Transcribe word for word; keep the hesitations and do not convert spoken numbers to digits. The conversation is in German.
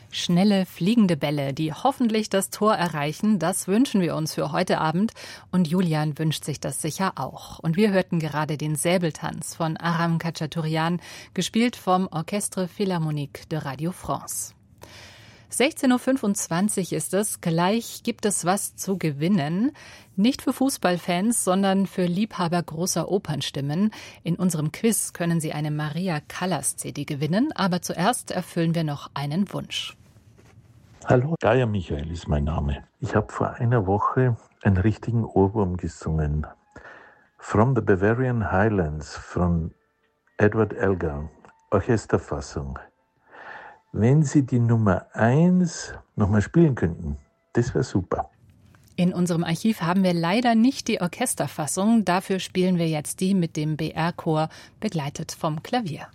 Schnelle, fliegende Bälle, die hoffentlich das Tor erreichen, das wünschen wir uns für heute Abend. Und Julian wünscht sich das sicher auch. Und wir hörten gerade den Säbeltanz von Aram Khachaturian, gespielt vom Orchestre Philharmonique de Radio France. sechzehn Uhr fünfundzwanzig ist es. Gleich gibt es was zu gewinnen. Nicht für Fußballfans, sondern für Liebhaber großer Opernstimmen. In unserem Quiz können Sie eine Maria Callas C D gewinnen. Aber zuerst erfüllen wir noch einen Wunsch. Hallo, Geier Michael ist mein Name. Ich habe vor einer Woche einen richtigen Ohrwurm gesungen. From the Bavarian Highlands von Edward Elgar, Orchesterfassung. Wenn Sie die Nummer eins nochmal spielen könnten, das wäre super. In unserem Archiv haben wir leider nicht die Orchesterfassung. Dafür spielen wir jetzt die mit dem B R-Chor, begleitet vom Klavier.